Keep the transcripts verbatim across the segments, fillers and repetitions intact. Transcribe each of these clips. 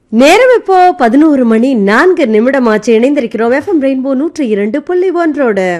நேரம் இப்போ பதினோரு மணி நான்கு நிமிடமாச்சு. இணைந்திருக்கிறோம் எஃப்எம் ரெயின்போ நூற்றி இரண்டு புள்ளி ஒன்றோடு.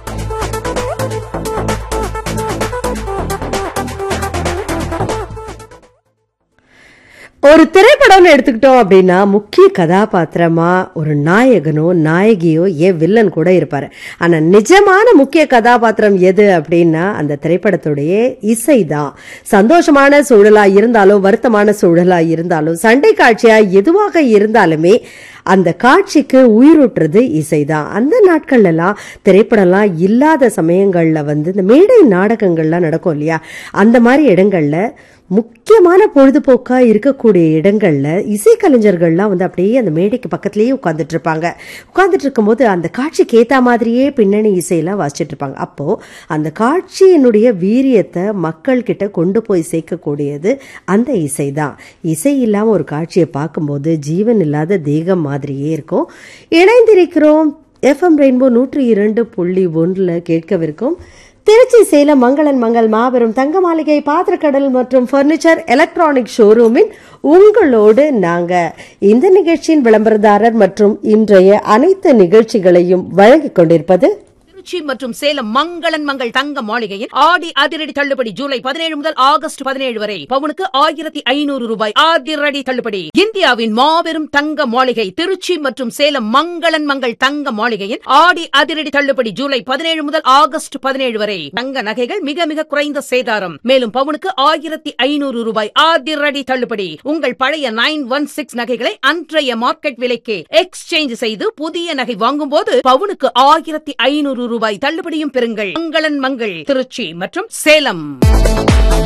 ஒரு திரைப்படம்னு எடுத்துக்கிட்டோம் அப்படின்னா முக்கிய கதாபாத்திரமா ஒரு நாயகனோ நாயகியோ ஏன் வில்லன் கூட இருப்பாரு. ஆனா நிஜமான முக்கிய கதாபாத்திரம் எது அப்படின்னா அந்த திரைப்படத்துடைய இசைதான். சந்தோஷமான சூழலா இருந்தாலும் வருத்தமான சூழலா இருந்தாலும் சண்டை காட்சியா எதுவாக இருந்தாலுமே அந்த காட்சிக்கு உயிரூட்டுறது இசைதான். அந்த நாட்கள்ல எல்லாம் திரைப்படம்லாம் இல்லாத சமயங்கள்ல வந்து இந்த மேடை நாடகங்கள்லாம் நடக்கும் இல்லையா, அந்த மாதிரி இடங்கள்ல முக்கியமான பொழுதுபோக்கா இருக்கக்கூடிய இடங்கள்ல இசைக்கலைஞர்கள்லாம் வந்து அப்படியே அந்த மேடைக்கு பக்கத்திலேயே உட்கார்ந்துட்டு இருப்பாங்க. உட்கார்ந்துட்டு இருக்கும்போது அந்த காட்சிக்கு ஏத்த மாதிரியே பின்னணி இசையெல்லாம் வாசிச்சுட்டு இருப்பாங்க. அப்போ அந்த காட்சியினுடைய வீரியத்தை மக்கள் கிட்ட கொண்டு போய் சேர்க்கக்கூடியது அந்த இசைதான். இசை இல்லாம ஒரு காட்சியை பார்க்கும்போது ஜீவன் இல்லாத தேகம் மாதிரியே இருக்கும். இணைந்திருக்கிறோம் எஃப்எம் ரெயின்போ நூற்றி இரண்டு புள்ளி ஒன்றுல கேட்கவிருக்கும் திருச்சி சேலம் மங்களன் மங்கள் மாபெரும் தங்க மாளிகை பாத்திரக்கடல் மற்றும் பர்னிச்சர் எலக்ட்ரானிக் ஷோரூமின் உங்களோடு நாங்க. இந்த நிகழ்ச்சியின் விளம்பரதாரர் மற்றும் இன்றைய அனைத்து நிகழ்ச்சிகளையும் வழங்கிக் கொண்டிருப்பது திருச்சி மற்றும் சேலம் மங்களன் மங்கள் தங்க மாளிகையில் ஆடி அதிரடி தள்ளுபடி. ஜூலை பதினேழு முதல் ஆகஸ்ட் பதினேழு வரை பவுனுக்கு ஆயிரத்தி ஐநூறு ரூபாய் அதிரடி தள்ளுபடி. இந்தியாவின் மாபெரும் தங்க மாளிகை திருச்சி மற்றும் சேலம் மங்களன் மங்கள் தங்க மாளிகையில் ஆடி அதிரடி தள்ளுபடி. ஜூலை பதினேழு முதல் ஆகஸ்ட் பதினேழு வரை தங்க நகைகள் மிக மிக குறைந்த சேதாரம். மேலும் பவுனுக்கு ஆயிரத்தி ஐநூறு ரூபாய் அதிரடி தள்ளுபடி. உங்கள் பழைய நைன் ஒன் சிக்ஸ் நகைகளை அன்றைய மார்க்கெட் விலைக்கு எக்ஸ்சேஞ்ச் செய்து புதிய நகை வாங்கும் போது பவுனுக்கு ஆயிரத்தி ஐநூறு ரூபாய் தள்ளுபடியும் பெறுங்கள். மங்களன் மங்கள் திருச்சி மற்றும் சேலம்.